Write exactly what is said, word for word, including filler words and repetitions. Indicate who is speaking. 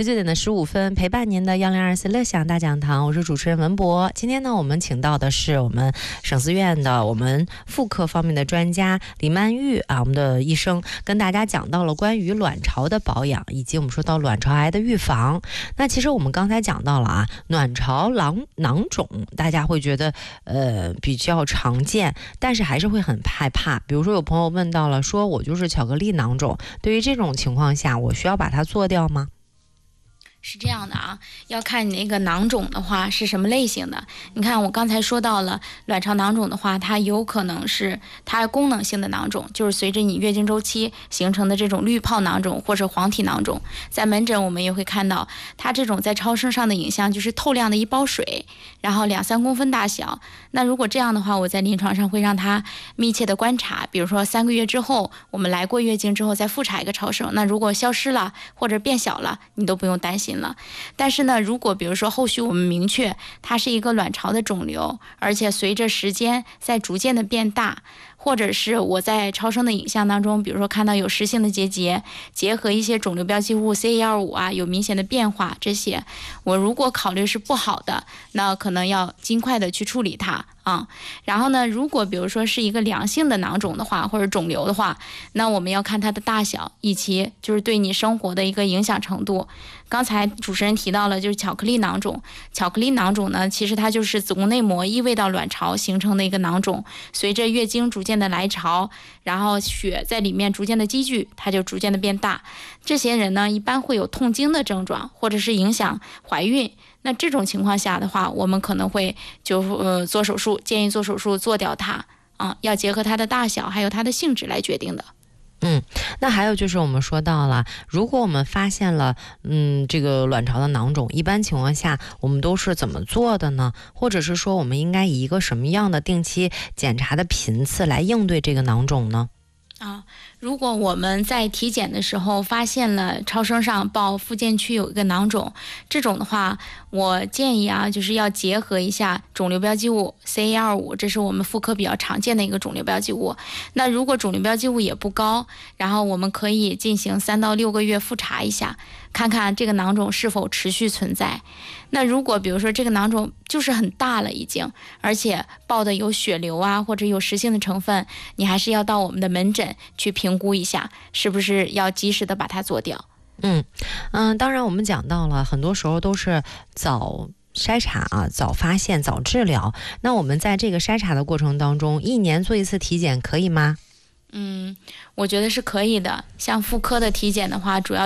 Speaker 1: 十九点的十五分，陪伴您的幺零二四乐享大讲堂，我是主持人文博。今天呢，我们请到的是我们省思院的我们妇科方面的专家李曼玉啊，我们的医生跟大家讲到了关于卵巢的保养，以及我们说到卵巢癌的预防。那其实我们刚才讲到了啊，卵巢囊囊肿，大家会觉得呃比较常见，但是还是会很害怕。比如说有朋友问到了，说我就是巧克力囊肿，对于这种情况下，我需要把它做掉吗？
Speaker 2: 是这样的啊，要看你那个囊肿的话是什么类型的。你看我刚才说到了卵巢囊肿的话，它有可能是它功能性的囊肿，就是随着你月经周期形成的这种滤泡囊肿或者黄体囊肿。在门诊我们也会看到它这种在超声上的影像就是透亮的一包水，然后两三公分大小。那如果这样的话，我在临床上会让它密切的观察，比如说三个月之后我们来过月经之后再复查一个超声，那如果消失了或者变小了，你都不用担心了。但是呢，如果比如说后续我们明确它是一个卵巢的肿瘤，而且随着时间在逐渐的变大，或者是我在超声的影像当中，比如说看到有实性的结节，结合一些肿瘤标记物 C A 二十五 啊有明显的变化，这些我如果考虑是不好的，那可能要尽快的去处理它啊。然后呢，如果比如说是一个良性的囊肿的话，或者肿瘤的话，那我们要看它的大小，以及就是对你生活的一个影响程度。刚才主持人提到了就是巧克力囊肿，巧克力囊肿呢，其实它就是子宫内膜异位到卵巢形成的一个囊肿，随着月经逐渐的来潮，然后血在里面逐渐的积聚，它就逐渐的变大。这些人呢，一般会有痛经的症状，或者是影响怀孕。那这种情况下的话，我们可能会就呃做手术，建议做手术做掉它啊，要结合它的大小还有它的性质来决定的。
Speaker 1: 嗯，那还有就是我们说到了，如果我们发现了嗯这个卵巢的囊肿，一般情况下我们都是怎么做的呢？或者是说我们应该以一个什么样的定期检查的频次来应对这个囊肿呢？
Speaker 2: 啊，如果我们在体检的时候发现了超声上报附件区有一个囊肿，这种的话，我建议啊，就是要结合一下肿瘤标记物 C A 二十五，这是我们妇科比较常见的一个肿瘤标记物。那如果肿瘤标记物也不高，然后我们可以进行三到六个月复查一下，看看这个囊肿是否持续存在。那如果比如说这个囊肿就是很大了已经，而且报的有血瘤啊或者有实性的成分，你还是要到我们的门诊去评估一下，是不是要及时的把它做掉。
Speaker 1: 嗯嗯，当然我们讲到了，很多时候都是早筛查啊，早发现早治疗。那我们在这个筛查的过程当中，一年做一次体检可以吗？
Speaker 2: 嗯，我觉得是可以的。像妇科的体检的话，主要